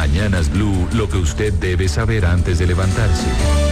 Mañanas Blue, lo que usted debe saber antes de levantarse.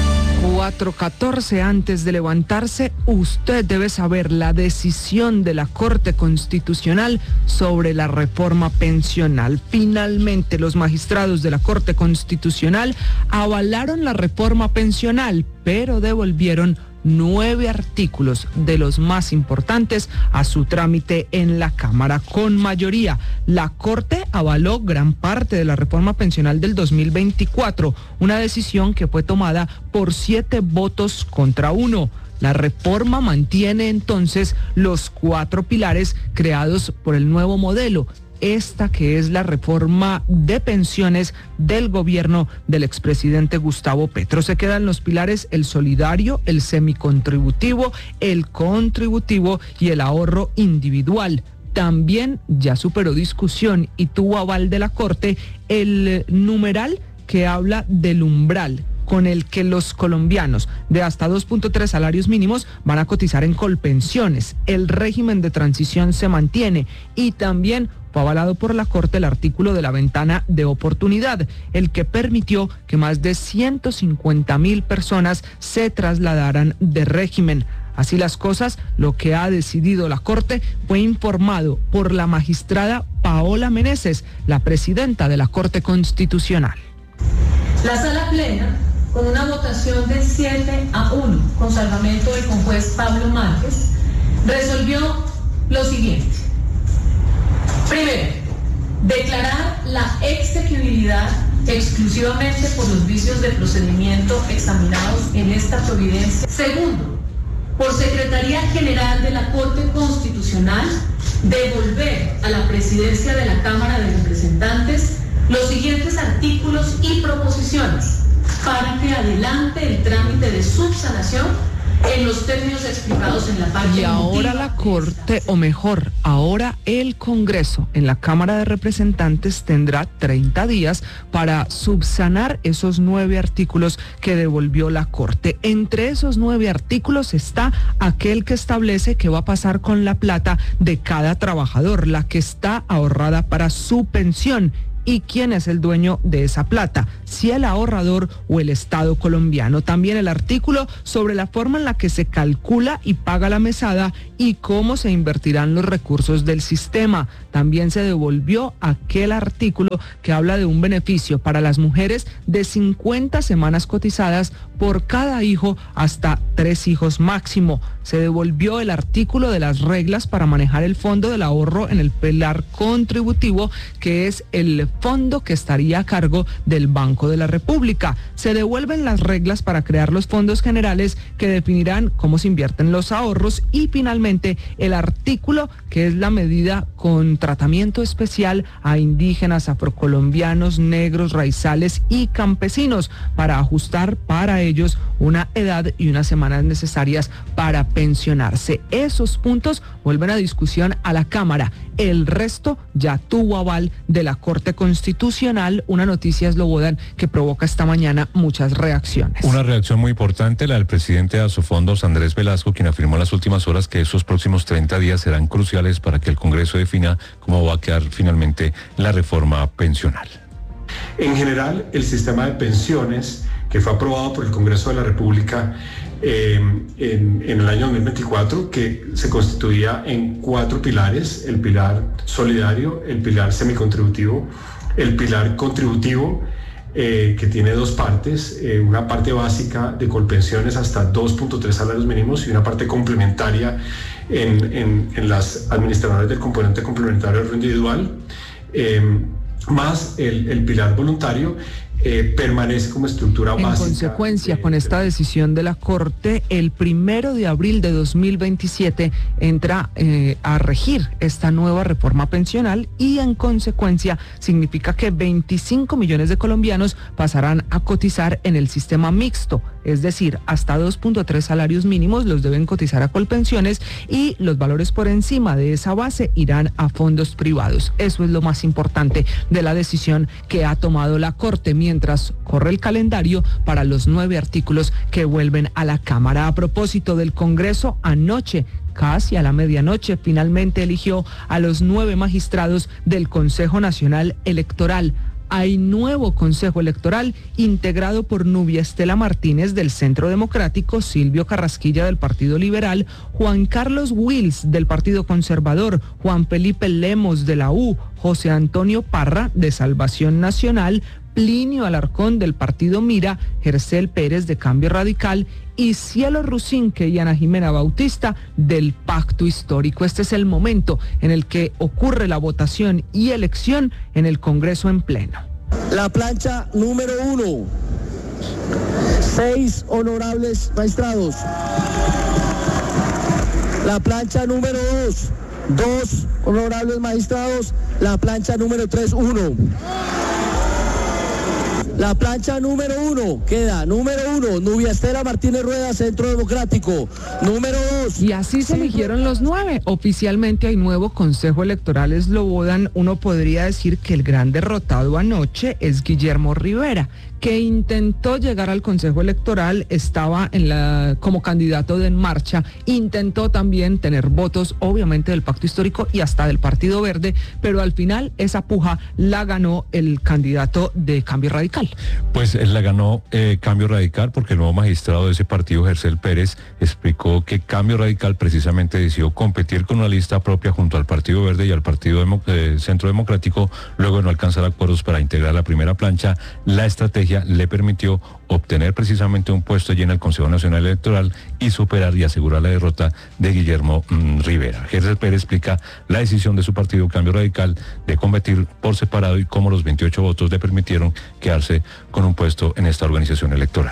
4:14 antes de levantarse, usted debe saber la decisión de la Corte Constitucional sobre la reforma pensional. Finalmente, los magistrados de la Corte Constitucional avalaron la reforma pensional, pero devolvieron 9 artículos de los más importantes a su trámite en la Cámara con mayoría. La Corte avaló gran parte de la reforma pensional del 2024, una decisión que fue tomada por 7 votos contra 1. La reforma mantiene entonces los 4 pilares creados por el nuevo modelo. Esta que es la reforma de pensiones del gobierno del expresidente Gustavo Petro. Se quedan los pilares: el solidario, el semicontributivo, el contributivo y el ahorro individual. También ya superó discusión y tuvo aval de la Corte el numeral que habla del umbral con el que los colombianos de hasta 2.3 salarios mínimos van a cotizar en Colpensiones. El régimen de transición se mantiene y también fue avalado por la Corte el artículo de la ventana de oportunidad, el que permitió que más de 150.000 personas se trasladaran de régimen. Así las cosas, lo que ha decidido la Corte fue informado por la magistrada Paola Meneses, la presidenta de la Corte Constitucional. La sala plena, con una votación de 7-1, con salvamento del conjuez Pablo Márquez, resolvió lo siguiente. Primero, declarar la exequibilidad exclusivamente por los vicios de procedimiento examinados en esta providencia. Segundo, por Secretaría General de la Corte Constitucional, devolver a la presidencia de la Cámara de Representantes los siguientes artículos y proposiciones para que adelante el trámite de subsanación en los términos explicados en la parte. Y ahora la Corte, o mejor, ahora el Congreso en la Cámara de Representantes tendrá 30 días para subsanar esos 9 artículos que devolvió la Corte. Entre esos 9 artículos está aquel que establece qué va a pasar con la plata de cada trabajador, la que está ahorrada para su pensión. ¿Y quién es el dueño de esa plata? Si el ahorrador o el Estado colombiano. También el artículo sobre la forma en la que se calcula y paga la mesada y cómo se invertirán los recursos del sistema. También se devolvió aquel artículo que habla de un beneficio para las mujeres de 50 semanas cotizadas por cada hijo hasta 3 hijos máximo. Se devolvió el artículo de las reglas para manejar el fondo del ahorro en el pilar contributivo, que es el fondo que estaría a cargo del Banco de la República. Se devuelven las reglas para crear los fondos generales que definirán cómo se invierten los ahorros y finalmente el artículo que es la medida con tratamiento especial a indígenas, afrocolombianos, negros, raizales y campesinos para ajustar para ellos una edad y unas semanas necesarias para pensionarse. Esos puntos vuelven a discusión a la Cámara. El resto ya tuvo aval de la Corte Constitucional. Una noticia, Slobodan, que provoca esta mañana muchas reacciones. Una reacción muy importante, la del presidente de Asofondos, Andrés Velasco, quien afirmó en las últimas horas que esos próximos 30 días serán cruciales para que el Congreso defina cómo va a quedar finalmente la reforma pensional. En general, el sistema de pensiones que fue aprobado por el Congreso de la República en el año 2024, que se constituía en 4 pilares: el pilar solidario, el pilar semicontributivo, el pilar contributivo, que tiene 2 partes, una parte básica de Colpensiones hasta 2.3 salarios mínimos y una parte complementaria en las administradoras del componente complementario de individual, más el pilar voluntario. Permanece como estructura básica. En consecuencia, con esta decisión de la Corte, el 1 de abril de 2027 entra a regir esta nueva reforma pensional y en consecuencia significa que 25 millones de colombianos pasarán a cotizar en el sistema mixto, es decir, hasta 2.3 salarios mínimos los deben cotizar a Colpensiones y los valores por encima de esa base irán a fondos privados. Eso es lo más importante de la decisión que ha tomado la Corte, mientras corre el calendario para los 9 artículos que vuelven a la Cámara. A propósito del Congreso, anoche, casi a la medianoche, finalmente eligió a los 9 magistrados del Consejo Nacional Electoral. hay nuevo Consejo Electoral integrado por Nubia Estela Martínez del Centro Democrático, Silvio Carrasquilla del Partido Liberal, Juan Carlos Wills del Partido Conservador, Juan Felipe Lemos de la U, José Antonio Parra de Salvación Nacional, Plinio Alarcón del Partido Mira, Gercel Pérez de Cambio Radical y Cielo Rusinque y Ana Jimena Bautista del Pacto Histórico. Este es el momento en el que ocurre la votación y elección en el Congreso en pleno. La plancha número 1, 6 honorables magistrados. La plancha número 2, 2 honorables magistrados. La plancha número 3, 1. La plancha número 1 queda, número 1, Nubia Estela Martínez Rueda, Centro Democrático. Número 2. Y así se eligieron los 9. Oficialmente hay nuevo Consejo Electoral Slobodan. Uno podría decir que el gran derrotado anoche es Guillermo Rivera, que intentó llegar al Consejo Electoral, estaba como candidato de En Marcha, intentó también tener votos, obviamente, del Pacto Histórico y hasta del Partido Verde, pero al final esa puja la ganó el candidato de Cambio Radical. Pues la ganó Cambio Radical porque el nuevo magistrado de ese partido, Gercel Pérez, explicó que Cambio Radical precisamente decidió competir con una lista propia junto al Partido Verde y al Partido Centro Democrático, luego de no alcanzar acuerdos para integrar la primera plancha. La estrategia le permitió obtener precisamente un puesto allí en el Consejo Nacional Electoral y superar y asegurar la derrota de Guillermo Rivera. Gercel Pérez explica la decisión de su partido Cambio Radical de competir por separado y cómo los 28 votos le permitieron quedarse con un puesto en esta organización electoral.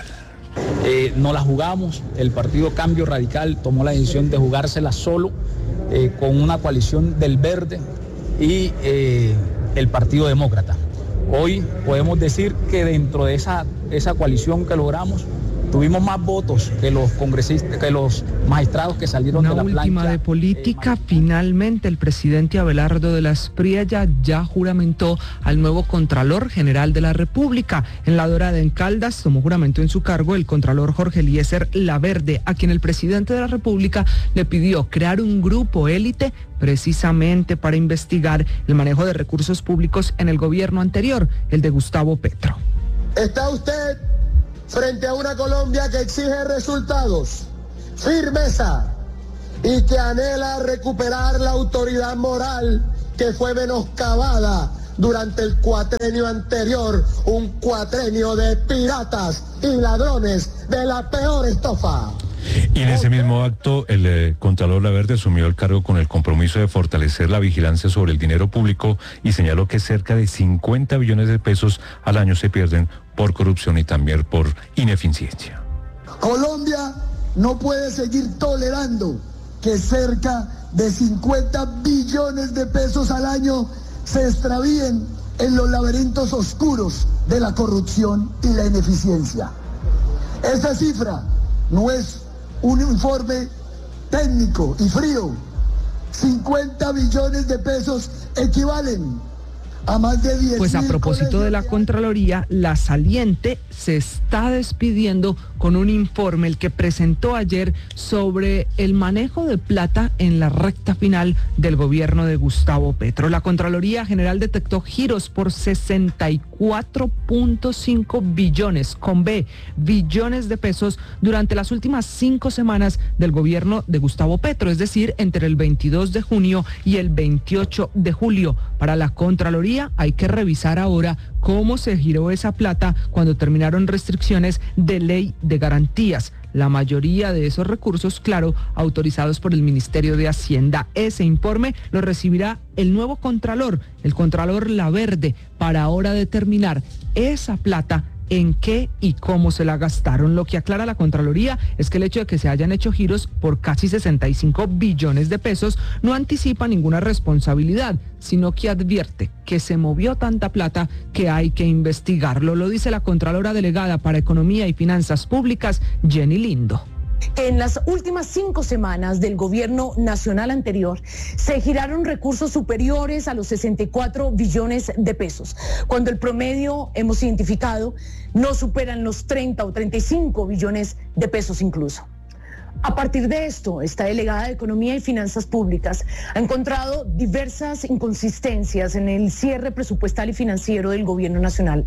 No la jugamos, el partido Cambio Radical tomó la decisión de jugársela solo con una coalición del Verde y el Partido Demócrata. Hoy podemos decir que dentro de esa coalición que logramos, tuvimos más votos que los congresistas, que los magistrados que salieron de la plancha. Una última de política, finalmente el presidente Abelardo de la Espriella ya juramentó al nuevo Contralor General de la República. En La Dorada, en Caldas, tomó juramento en su cargo el Contralor Jorge Eliezer Laverde, a quien el presidente de la República le pidió crear un grupo élite precisamente para investigar el manejo de recursos públicos en el gobierno anterior, el de Gustavo Petro. ¿Está usted frente a una Colombia que exige resultados, firmeza y que anhela recuperar la autoridad moral que fue menoscabada durante el cuatrenio anterior, un cuatrenio de piratas y ladrones de la peor estofa? Y en ese mismo acto, el Contralor Laverde asumió el cargo con el compromiso de fortalecer la vigilancia sobre el dinero público y señaló que cerca de 50 billones de pesos al año se pierden por corrupción y también por ineficiencia. Colombia no puede seguir tolerando que cerca de 50 billones de pesos al año se extravíen en los laberintos oscuros de la corrupción y la ineficiencia. Esta cifra no es un informe técnico y frío. 50 billones de pesos equivalen a más de 10. Pues a propósito de la Contraloría, la saliente se está despidiendo con un informe, el que presentó ayer, sobre el manejo de plata en la recta final del gobierno de Gustavo Petro. La Contraloría General detectó giros por 64.5 billones, con B, billones de pesos durante las últimas 5 semanas del gobierno de Gustavo Petro, es decir, entre el 22 de junio y el 28 de julio. Para la Contraloría hay que revisar ahora cómo se giró esa plata cuando terminaron restricciones de ley de garantías. La mayoría de esos recursos, claro, autorizados por el Ministerio de Hacienda. Ese informe lo recibirá el nuevo Contralor, el Contralor Laverde, para ahora determinar esa plata en qué y cómo se la gastaron. Lo que aclara la Contraloría es que el hecho de que se hayan hecho giros por casi 65 billones de pesos no anticipa ninguna responsabilidad, sino que advierte que se movió tanta plata que hay que investigarlo. Lo dice la Contralora Delegada para Economía y Finanzas Públicas, Jenny Lindo. En las últimas 5 semanas del gobierno nacional anterior se giraron recursos superiores a los 64 billones de pesos, cuando el promedio, hemos identificado, no superan los 30 o 35 billones de pesos incluso. A partir de esto, esta delegada de Economía y Finanzas Públicas ha encontrado diversas inconsistencias en el cierre presupuestal y financiero del Gobierno Nacional.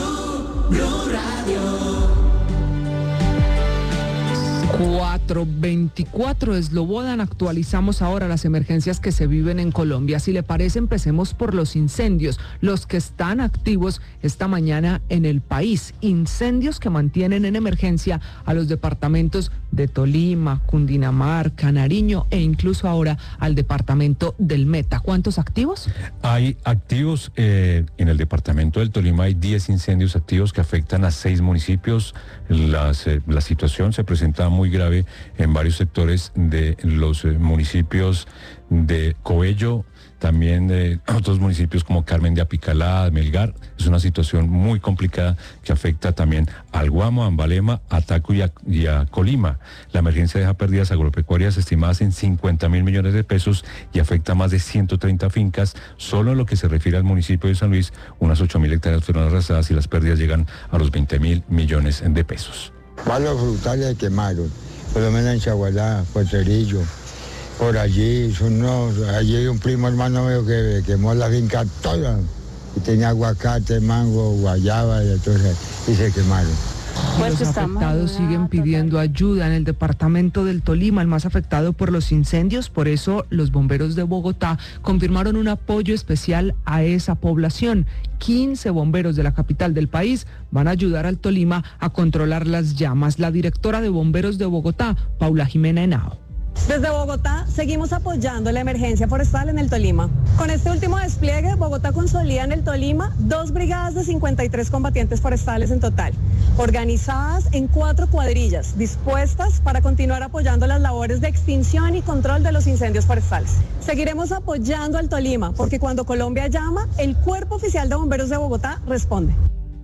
4:24 Slobodan, actualizamos ahora las emergencias que se viven en Colombia. Si le parece, empecemos por los incendios, los que están activos esta mañana en el país. Incendios que mantienen en emergencia a los departamentos de Tolima, Cundinamarca, Nariño e incluso ahora al departamento del Meta. ¿Cuántos activos? Hay activos en el departamento del Tolima, hay 10 incendios activos que afectan a 6 municipios. La situación se presenta muy grave en varios sectores de los municipios de Coello, también de otros municipios como Carmen de Apicalá, Melgar. Es una situación muy complicada que afecta también al Guamo, a Ambalema, a Taco y a Colima. La emergencia deja pérdidas agropecuarias estimadas en 50.000 millones de pesos y afecta a más de 130 fincas. Solo en lo que se refiere al municipio de San Luis, unas 8.000 hectáreas fueron arrasadas y las pérdidas llegan a los 20.000 millones de pesos. Varios frutales se quemaron, por lo menos en Chagualá, Poterillo, por allí, allí un primo hermano mío que quemó la finca toda, y tenía aguacate, mango, guayaba, y se quemaron. Los afectados siguen pidiendo ayuda en el departamento del Tolima, el más afectado por los incendios. Por eso los bomberos de Bogotá confirmaron un apoyo especial a esa población. 15 bomberos de la capital del país van a ayudar al Tolima a controlar las llamas. La directora de bomberos de Bogotá, Paula Jimena Henao. Desde Bogotá seguimos apoyando la emergencia forestal en el Tolima. Con este último despliegue, Bogotá consolida en el Tolima 2 brigadas de 53 combatientes forestales en total, organizadas en 4 cuadrillas, dispuestas para continuar apoyando las labores de extinción y control de los incendios forestales. Seguiremos apoyando al Tolima, porque cuando Colombia llama, el Cuerpo Oficial de Bomberos de Bogotá responde.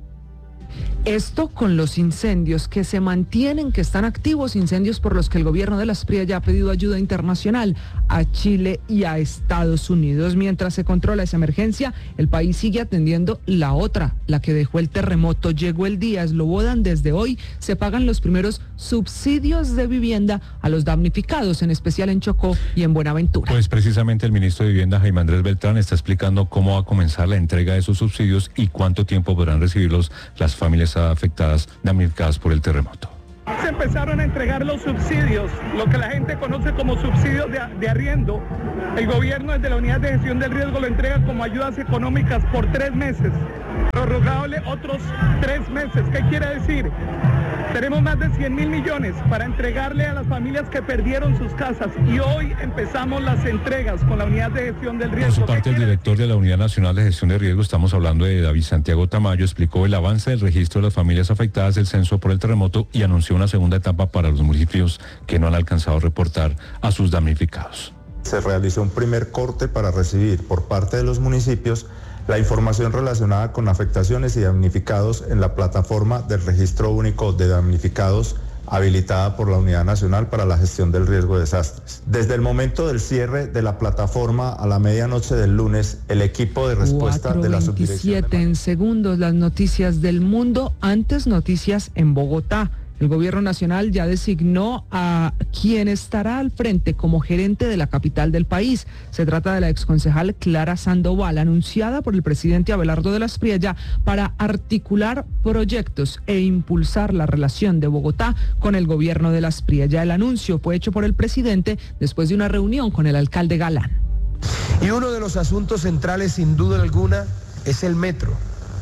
Esto con los incendios que se mantienen, que están activos, incendios por los que el gobierno de la Asprilla ya ha pedido ayuda internacional a Chile y a Estados Unidos. Mientras se controla esa emergencia, el país sigue atendiendo la otra, la que dejó el terremoto. Llegó el día, Slobodan, desde hoy se pagan los primeros subsidios de vivienda a los damnificados, en especial en Chocó y en Buenaventura. Pues precisamente el ministro de Vivienda, Jaime Andrés Beltrán, está explicando cómo va a comenzar la entrega de esos subsidios y cuánto tiempo podrán recibirlos las familias afectadas, damnificadas por el terremoto. Se empezaron a entregar los subsidios, lo que la gente conoce como subsidios de arriendo. El gobierno desde la Unidad de Gestión del Riesgo lo entrega como ayudas económicas por 3 meses, prorrogable otros 3 meses. ¿Qué quiere decir? Tenemos más de 100.000 millones para entregarle a las familias que perdieron sus casas y hoy empezamos las entregas con la Unidad de Gestión del Riesgo. Por su parte, el director de la Unidad Nacional de Gestión de Riesgo, estamos hablando de David Santiago Tamayo, explicó el avance del registro de las familias afectadas del censo por el terremoto y anunció una segunda etapa para los municipios que no han alcanzado a reportar a sus damnificados. Se realizó un primer corte para recibir por parte de los municipios la información relacionada con afectaciones y damnificados en la plataforma del Registro Único de Damnificados habilitada por la Unidad Nacional para la Gestión del Riesgo de Desastres. Desde el momento del cierre de la plataforma a la medianoche del lunes, el equipo de respuesta de la subdirección... 4:27 en segundos, las noticias del mundo, antes noticias en Bogotá. El gobierno nacional ya designó a quien estará al frente como gerente de la capital del país. Se trata de la exconcejal Clara Sandoval, anunciada por el presidente Abelardo de la Asprilla para articular proyectos e impulsar la relación de Bogotá con el gobierno de la Asprilla. El anuncio fue hecho por el presidente después de una reunión con el alcalde Galán. Y uno de los asuntos centrales, sin duda alguna, es el metro.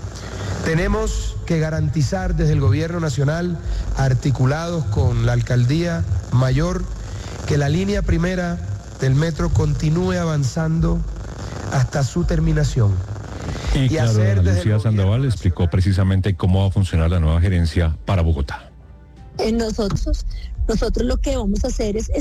Tenemos que garantizar desde el gobierno nacional, articulados con la alcaldía mayor, que la línea primera del metro continúe avanzando hasta su terminación. Y claro, Lucía Sandoval explicó precisamente cómo va a funcionar la nueva gerencia para Bogotá. Nosotros lo que vamos a hacer es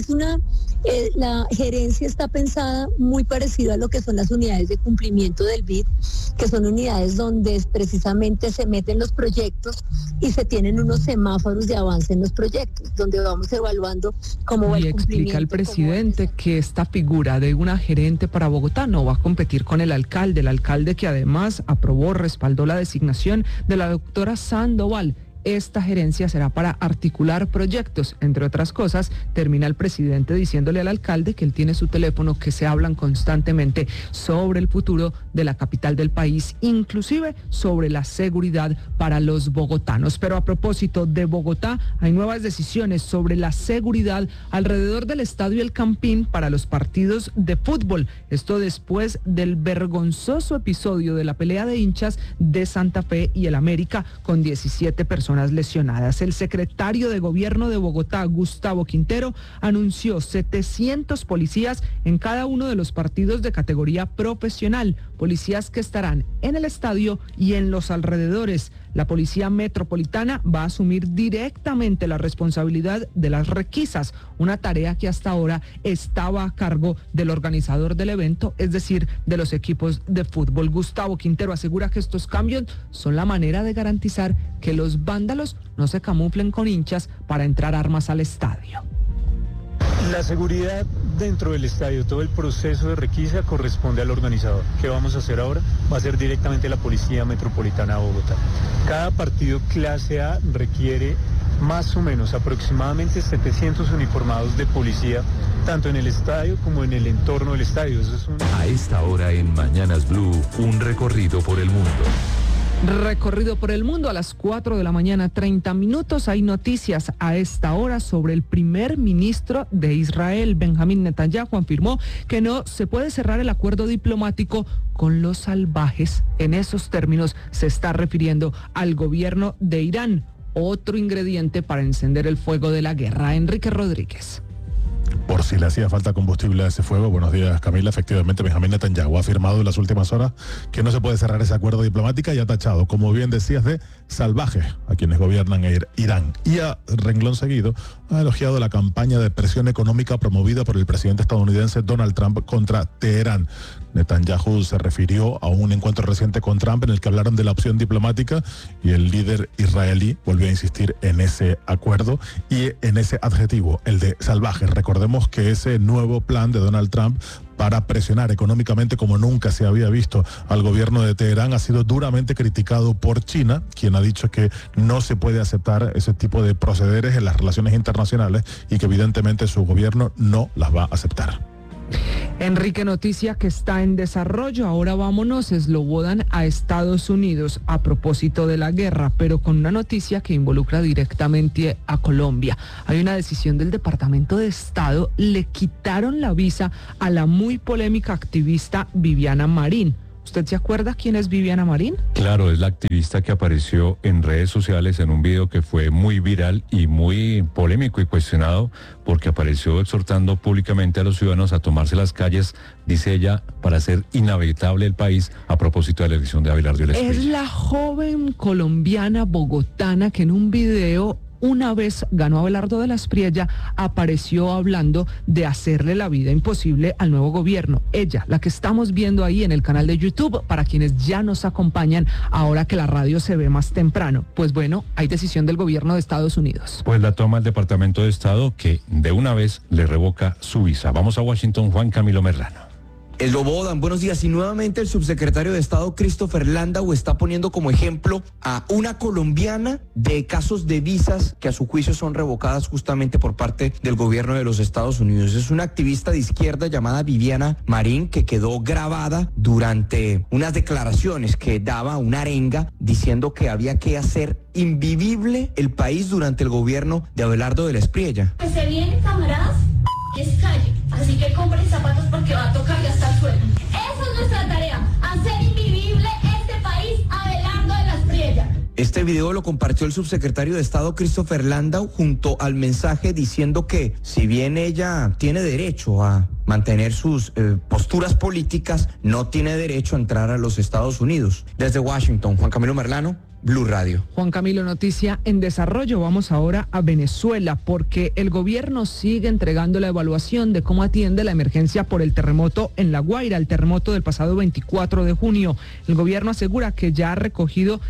la gerencia está pensada muy parecido a lo que son las unidades de cumplimiento del BID, que son unidades donde precisamente se meten los proyectos y se tienen unos semáforos de avance en los proyectos, donde vamos evaluando cómo va el cumplimiento. Y explica el presidente que esta figura de una gerente para Bogotá no va a competir con el alcalde que además aprobó, respaldó la designación de la doctora Sandoval esta gerencia será para articular proyectos. Entre otras cosas, termina el presidente diciéndole al alcalde que él tiene su teléfono, que se hablan constantemente sobre el futuro de la capital del país, inclusive sobre la seguridad para los bogotanos. Pero a propósito de Bogotá, hay nuevas decisiones sobre la seguridad alrededor del estadio El Campín para los partidos de fútbol. Esto después del vergonzoso episodio de la pelea de hinchas de Santa Fe y el América, con 17 personas lesionadas. El secretario de Gobierno de Bogotá, Gustavo Quintero, anunció 700 policías en cada uno de los partidos de categoría profesional, policías que estarán en el estadio y en los alrededores. La Policía Metropolitana va a asumir directamente la responsabilidad de las requisas, una tarea que hasta ahora estaba a cargo del organizador del evento, es decir, de los equipos de fútbol. Gustavo Quintero asegura que estos cambios son la manera de garantizar que los vándalos no se camuflen con hinchas para entrar armas al estadio. La seguridad dentro del estadio, todo el proceso de requisa corresponde al organizador. ¿Qué vamos a hacer ahora? Va a ser directamente la Policía Metropolitana de Bogotá. Cada partido clase A requiere más o menos aproximadamente 700 uniformados de policía, tanto en el estadio como en el entorno del estadio. A esta hora en Mañanas Blue, un recorrido por el mundo. Recorrido por el mundo a las 4 de la mañana, 30 minutos. Hay noticias a esta hora sobre el primer ministro de Israel, Benjamín Netanyahu. Afirmó que no se puede cerrar el acuerdo diplomático con los salvajes. En esos términos se está refiriendo al gobierno de Irán, otro ingrediente para encender el fuego de la guerra. Enrique Rodríguez. Por si le hacía falta combustible a ese fuego. Buenos días, Camila. Efectivamente, Benjamín Netanyahu ha afirmado en las últimas horas que no se puede cerrar ese acuerdo diplomático y ha tachado, como bien decías, de salvajes a quienes gobiernan Irán. Y a renglón seguido ha elogiado la campaña de presión económica promovida por el presidente estadounidense Donald Trump contra Teherán. Netanyahu se refirió a un encuentro reciente con Trump en el que hablaron de la opción diplomática y el líder israelí volvió a insistir en ese acuerdo y en ese adjetivo, el de salvajes. Recordemos que ese nuevo plan de Donald Trump para presionar económicamente como nunca se había visto al gobierno de Teherán ha sido duramente criticado por China, quien ha dicho que no se puede aceptar ese tipo de procederes en las relaciones internacionales y que evidentemente su gobierno no las va a aceptar. Enrique, noticia que está en desarrollo. Ahora vámonos, eslobodan a Estados Unidos a propósito de la guerra, pero con una noticia que involucra directamente a Colombia. Hay una decisión del Departamento de Estado, le quitaron la visa a la muy polémica activista Viviana Marín. ¿Usted se acuerda quién es Viviana Marín? Claro, es la activista que apareció en redes sociales en un video que fue muy viral y muy polémico y cuestionado porque apareció exhortando públicamente a los ciudadanos a tomarse las calles, dice ella, para hacer inhabitable el país a propósito de la elección de Abelardo Espriella. Es la joven colombiana bogotana que en un video, una vez ganó Abelardo Espriella, apareció hablando de hacerle la vida imposible al nuevo gobierno. Ella, la que estamos viendo ahí en el canal de YouTube, para quienes ya nos acompañan ahora que la radio se ve más temprano. Pues bueno, hay decisión del gobierno de Estados Unidos. Pues la toma el Departamento de Estado, que de una vez le revoca su visa. Vamos a Washington, Juan Camilo Merlano. Eslobodan, buenos días. Y nuevamente el subsecretario de Estado Christopher Landau está poniendo como ejemplo a una colombiana de casos de visas que a su juicio son revocadas justamente por parte del gobierno de los Estados Unidos. Es una activista de izquierda llamada Viviana Marín que quedó grabada durante unas declaraciones que daba una arenga diciendo que había que hacer invivible el país durante el gobierno de Abelardo Espriella. Que se viene, camaradas, es calle. Así que compren zapatos porque va a tocar gastar sueldo. Esa es nuestra tarea, hacer invivible este país a Abelardo Espriella. Este video lo compartió el subsecretario de Estado Christopher Landau junto al mensaje diciendo que si bien ella tiene derecho a mantener sus posturas políticas, no tiene derecho a entrar a los Estados Unidos. Desde Washington, Juan Camilo Merlano, Blue Radio. Juan Camilo, noticia en desarrollo. Vamos ahora a Venezuela porque el gobierno sigue entregando la evaluación de cómo atiende la emergencia por el terremoto en La Guaira, el terremoto del pasado 24 de junio. El gobierno asegura que ya ha recogido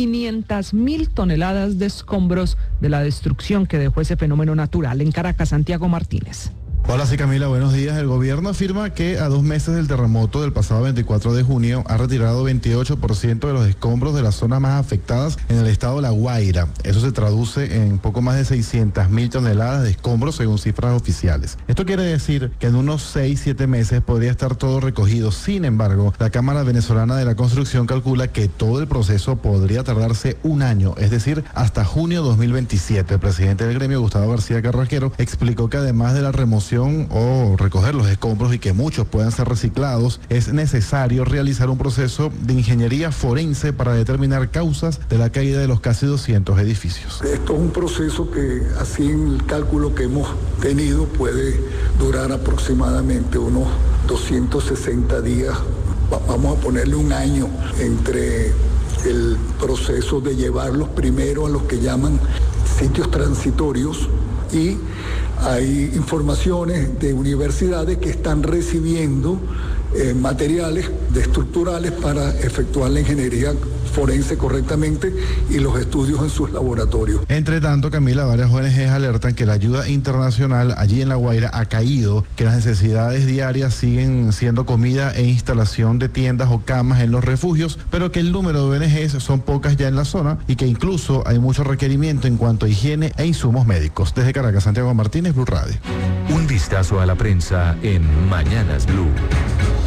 500.000 toneladas de escombros de la destrucción que dejó ese fenómeno natural. En Caracas, Santiago Martínez. Hola, sí, Camila, buenos días. El gobierno afirma que a 2 meses del terremoto del pasado 24 de junio ha retirado 28% de los escombros de las zonas más afectadas en el estado de La Guaira. Eso se traduce en poco más de 600.000 toneladas de escombros según cifras oficiales. Esto quiere decir que en unos 6-7 meses podría estar todo recogido. Sin embargo, la Cámara Venezolana de la Construcción calcula que todo el proceso podría tardarse un año, es decir, hasta junio 2027. El presidente del gremio, Gustavo García Carrasquero, explicó que además de la remoción o recoger los escombros y que muchos puedan ser reciclados, es necesario realizar un proceso de ingeniería forense para determinar causas de la caída de los casi 200 edificios. Esto es un proceso que, así en el cálculo que hemos tenido, puede durar aproximadamente unos 260 días. Vamos a ponerle un año entre el proceso de llevarlos primero a los que llaman sitios transitorios, y hay informaciones de universidades que están recibiendo materiales estructurales para efectuar la ingeniería forense correctamente y los estudios en sus laboratorios. Entre tanto, Camila, varias ONGs alertan que la ayuda internacional allí en La Guaira ha caído, que las necesidades diarias siguen siendo comida e instalación de tiendas o camas en los refugios, pero que el número de ONGs son pocas ya en la zona y que incluso hay mucho requerimiento en cuanto a higiene e insumos médicos. Desde Caracas, Santiago Martínez, Blue Radio. Un vistazo a la prensa en Mañanas Blue.